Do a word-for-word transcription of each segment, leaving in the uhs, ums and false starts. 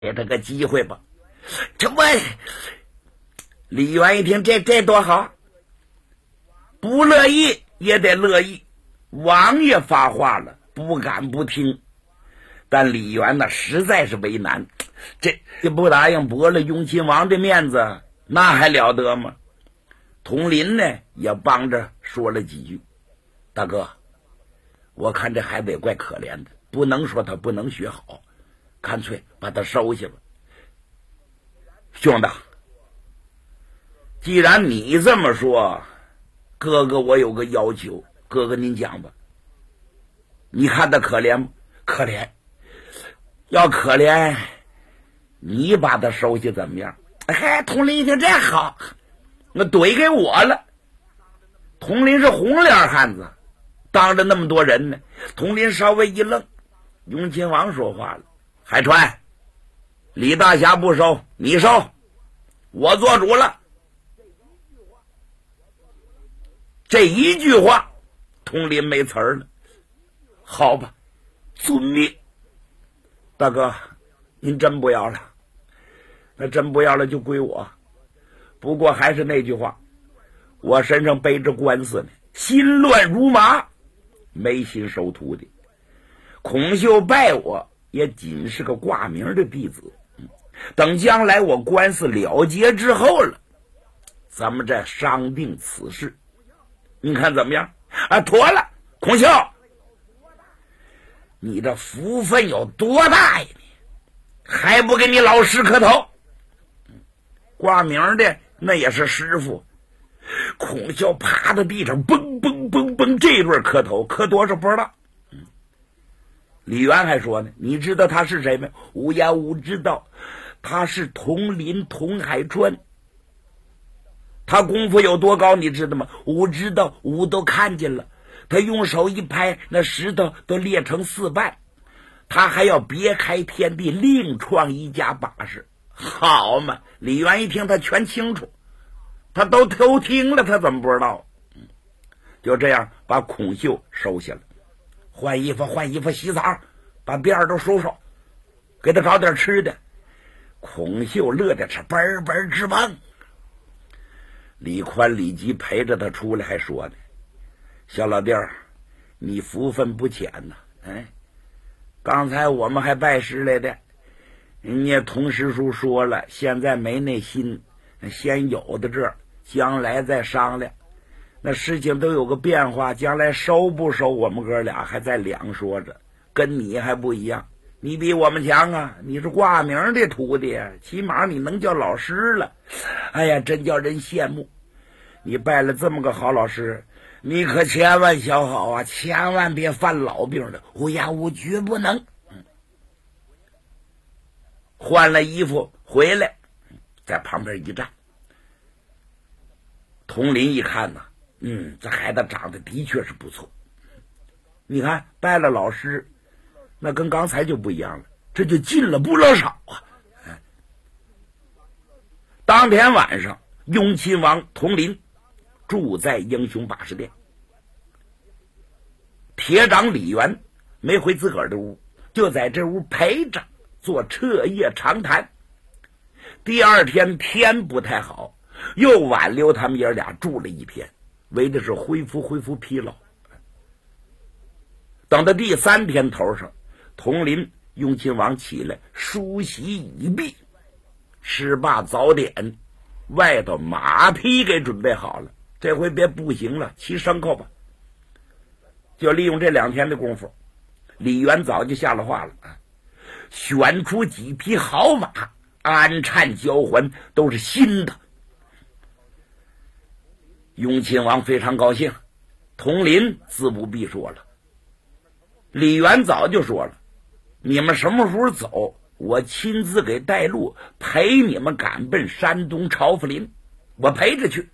给他个机会吧。这我李渊一听，这这多好，不乐意也得乐意。王爷发话了，不敢不听。但李渊呢，实在是为难，这这不答应，驳了雍亲王的面子，那还了得吗？佟林呢，也帮着说了几句。大哥，我看这孩子也怪可怜的，不能说他不能学好，干脆把他收下吧。兄弟，既然你这么说，哥哥我有个要求，哥哥您讲吧。你看他可怜吗？可怜。要可怜，你把他收下怎么样？嗨，佟林一听这好，那怼给我了。佟林是红脸汉子，当着那么多人呢。佟林稍微一愣，雍亲王说话了：海川，李大侠不收，你收，我做主了。这一句话，佟林没词儿了。好吧，遵命。大哥，您真不要了？那真不要了就归我。不过还是那句话，我身上背着官司呢，心乱如麻，没心收徒弟。孔秀拜我也仅是个挂名的弟子，等将来我官司了结之后了，咱们再商定此事。你看怎么样？啊，妥了。孔秀，你这福分有多大呀？你还不给你老师磕头？挂名的那也是师傅。孔秀趴在地上，嘣嘣嘣嘣，这对磕头，磕多少不知道。嗯、李渊还说呢，你知道他是谁吗？吾呀，吾知道，他是佟林佟海川。他功夫有多高你知道吗？吾知道，吾都看见了。他用手一拍，那石头都裂成四瓣。他还要别开天地，另创一家把式。好嘛，李渊一听他全清楚，他都偷听了，他怎么不知道？就这样把孔秀收下了，换衣服换衣服洗澡，把辫儿都梳梳，给他找点吃的。孔秀乐得是嘣嘣直蹦。李宽李吉陪着他出来还说呢，小老弟儿，你福分不浅呐！哎，刚才我们还拜师来的，人家童师叔说了，现在没那心，先有的这儿，将来再商量。那事情都有个变化，将来收不收，我们哥俩还在两说着。跟你还不一样，你比我们强啊！你是挂名的徒弟，起码你能叫老师了。哎呀，真叫人羡慕！你拜了这么个好老师，你可千万小好啊，千万别犯老病了。我呀，我绝不能。换了衣服回来，在旁边一站。佟林一看呐，嗯，这孩子长得的确是不错。你看拜了老师，那跟刚才就不一样了，这就进了不老少啊。哎，当天晚上，雍亲王佟林住在英雄把式殿，铁掌李渊没回自个儿的屋，就在这屋陪着做彻夜长谈。第二天天不太好，又挽留他们爷俩住了一天，为的是恢复恢复疲劳。等到第三天头上，佟林雍亲王起来梳洗已毕，吃罢早点，外头马匹给准备好了，这回别步行了，骑牲口吧。就利用这两天的功夫，李渊早就下了话了，选出几匹好马，安颤交还，都是新的。雍亲王非常高兴，佟林自不必说了。李渊早就说了，你们什么时候走，我亲自给带路，陪你们赶奔山东朝福林，我陪着去。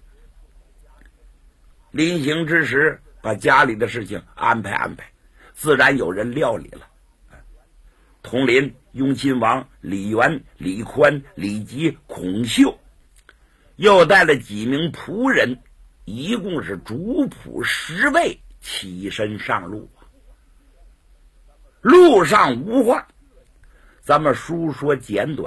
临行之时，把家里的事情安排安排，自然有人料理了。佟林、雍亲王、李渊、李宽、李吉、孔秀，又带了几名仆人，一共是主仆十位，起身上路。路上无话， 咱们述说简短。